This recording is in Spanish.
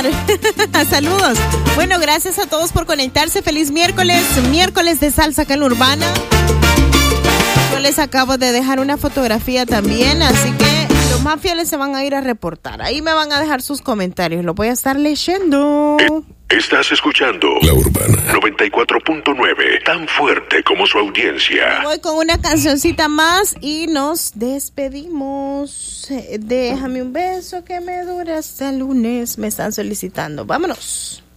Saludos. Bueno, gracias a todos por conectarse. Feliz miércoles, miércoles de salsa acá en la Urbana. Yo les acabo de dejar una fotografía también, así que los más fieles se van a ir a reportar. Ahí me van a dejar sus comentarios, lo voy a estar leyendo. Estás escuchando La Urbana 94.9, tan fuerte como su audiencia. Voy con una cancioncita más y nos despedimos. Déjame un beso que me dure hasta el lunes. Me están solicitando. Vámonos.